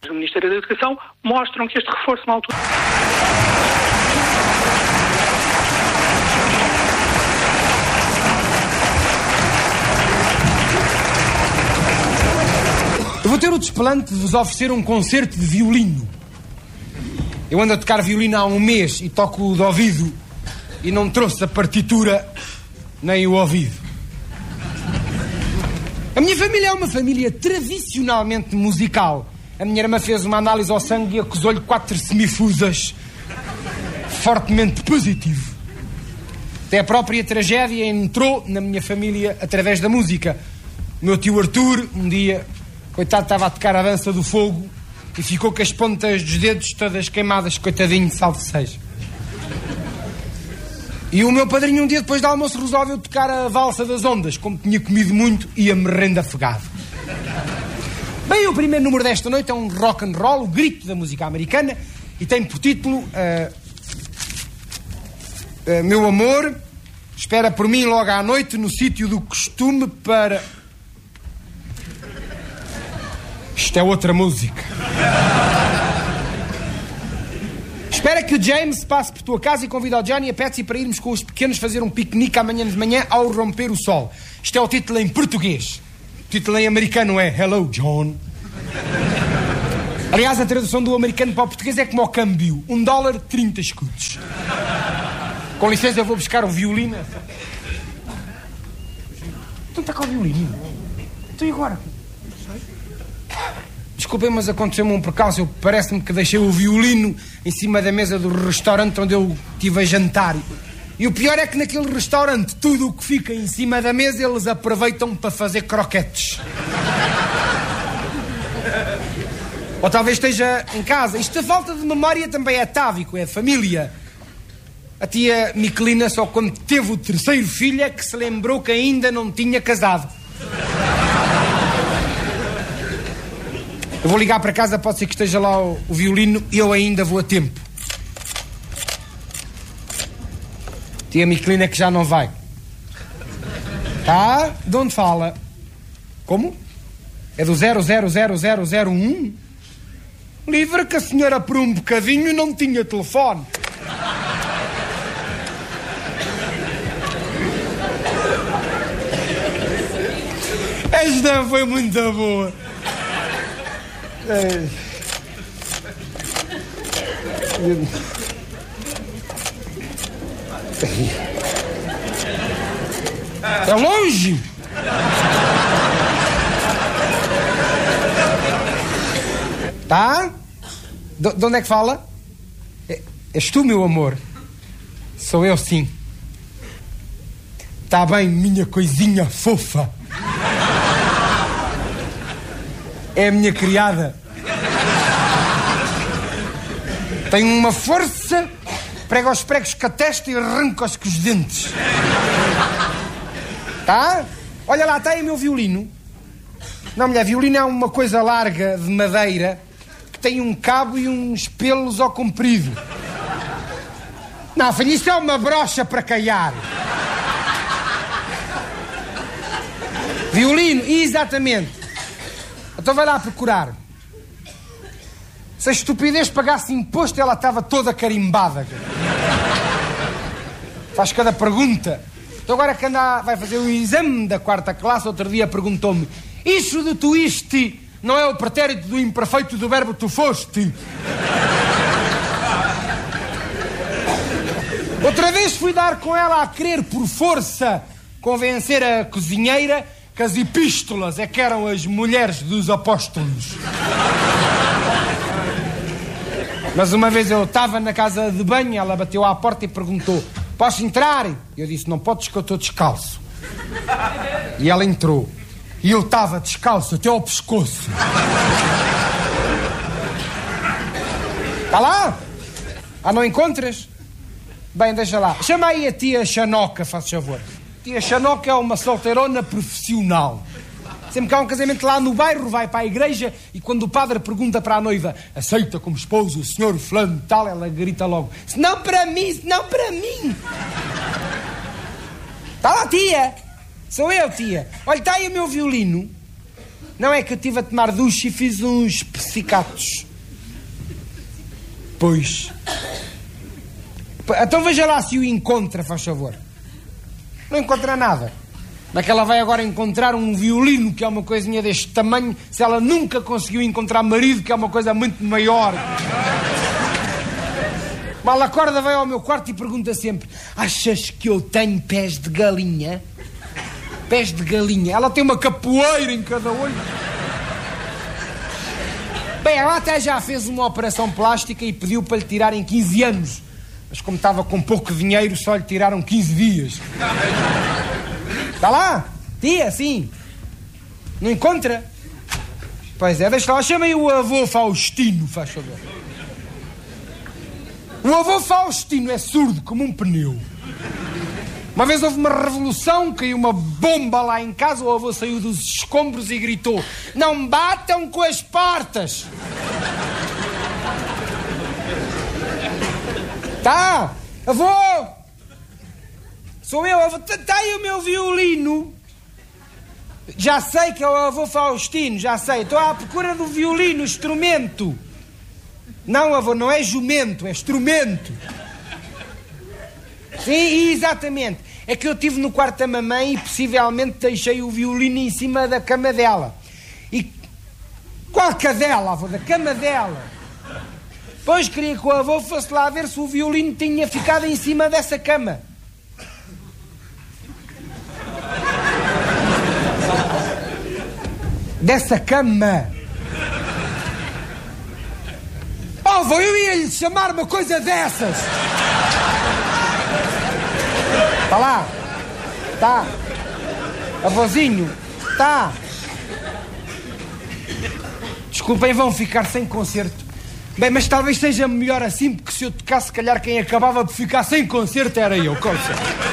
do Ministério da Educação mostram que este reforço na altura... Eu vou ter o desplante de vos oferecer um concerto de violino. Eu ando a tocar violino há um mês e toco de ouvido e não trouxe a partitura nem o ouvido. A minha família é uma família tradicionalmente musical. A minha irmã fez uma análise ao sangue e acusou-lhe 4 semifusas. Fortemente positivo. Até a própria tragédia entrou na minha família através da música. O meu tio Arthur, um dia, coitado, estava a tocar a dança do fogo e ficou com as pontas dos dedos todas queimadas, coitadinho, salve seja. E o meu padrinho, um dia depois do almoço, resolveu tocar a valsa das ondas. Como tinha comido muito, ia-me rendafegado. Bem, o primeiro número desta noite é um rock and roll, o grito da música americana, e tem por título Meu amor, espera por mim logo à noite no sítio do costume para... Isto é outra música. Espera que o James passe por tua casa e convida o Johnny e a Patsy para irmos com os pequenos fazer um piquenique amanhã de manhã ao romper o sol. Isto é o título em português. O título em americano é Hello, John. Aliás, a tradução do americano para o português é como ao câmbio. $1, 30 escudos. Com licença, eu vou buscar o violino. Então está com o violino. Então e agora? Desculpem, mas aconteceu-me um percalço. Parece-me que deixei o violino em cima da mesa do restaurante onde eu estive a jantar. E o pior é que naquele restaurante tudo o que fica em cima da mesa eles aproveitam para fazer croquetes. Ou talvez esteja em casa. Isto da falta de memória também é atávico, é família. A tia Miquelina só quando teve o 3º filho é que se lembrou que ainda não tinha casado. Eu vou ligar para casa, pode ser que esteja lá o violino e eu ainda vou a tempo. Tia Miquelina que já não vai. Tá? De onde fala? Como? É do 000001? Livre que a senhora por um bocadinho não tinha telefone. Esta foi muito boa. É longe. Tá? De onde é que fala? És tu, meu amor? Sou eu, sim. Tá bem, minha coisinha fofa. É a minha criada. Tem uma força, prega os pregos com a testa e arranca-os com os dentes. Tá? Olha lá, está aí o meu violino. Não, mulher, violino é uma coisa larga de madeira que tem um cabo e uns pelos ao comprido. Não, filho, isto é uma brocha para caiar. Violino, exatamente. Então vai lá procurar. Se a estupidez pagasse imposto, ela estava toda carimbada. Faz cada pergunta. Então agora que anda, vai fazer o exame da 4ª classe, outro dia perguntou-me: isso de tu iste não é o pretérito do imperfeito do verbo tu foste? Outra vez fui dar com ela a querer por força convencer a cozinheira que as epístolas é que eram as mulheres dos apóstolos. Mas uma vez eu estava na casa de banho, ela bateu à porta e perguntou: posso entrar? Eu disse: não podes, que eu estou descalço. E ela entrou. E eu estava descalço até ao pescoço. Está lá? Ah, não encontras? Bem, deixa lá. Chama aí a tia Xanoca, faz favor. Tia Xanoca é uma solteirona profissional. Sempre que há um casamento lá no bairro, vai para a igreja e quando o padre pergunta para a noiva: aceita como esposo o senhor fulano de tal, ela grita logo: se não para mim, se não para mim. Está lá, tia. Sou eu, tia. Olha, está aí o meu violino. Não é que eu estive a tomar duche e fiz uns pessicatos. Pois. Então veja lá se o encontra, faz favor. Não encontra nada. Daquela vai agora encontrar um violino, que é uma coisinha deste tamanho, se ela nunca conseguiu encontrar marido, que é uma coisa muito maior. Mal acorda, vai ao meu quarto e pergunta sempre: achas que eu tenho pés de galinha? Pés de galinha. Ela tem uma capoeira em cada olho. Bem, ela até já fez uma operação plástica e pediu para lhe tirarem 15 anos. Mas como estava com pouco dinheiro, só lhe tiraram 15 dias. Está lá? Tia, sim. Não encontra? Pois é, deixa lá. Chamem o avô Faustino, faz favor. O avô Faustino é surdo como um pneu. Uma vez houve uma revolução, caiu uma bomba lá em casa, o avô saiu dos escombros e gritou: não batam com as portas! Tá, avô! Sou eu, avô. Tá aí o meu violino. Já sei que é o avô Faustino, já sei. Estou à procura do violino, instrumento. Não, avô, não é jumento, é instrumento. Sim, exatamente. É que eu estive no quarto da mamãe e possivelmente deixei o violino em cima da cama dela. E... qual cadela, avô? Da cama dela. Pois queria que o avô fosse lá ver se o violino tinha ficado em cima dessa cama. Dessa cama. Oh, avô, eu ia-lhe chamar uma coisa dessas. Está lá? Está. Avôzinho? Está. Desculpem, vão ficar sem concerto. Bem, mas talvez seja melhor assim, porque se eu tocasse, se calhar quem acabava por ficar sem concerto era eu. Com licença.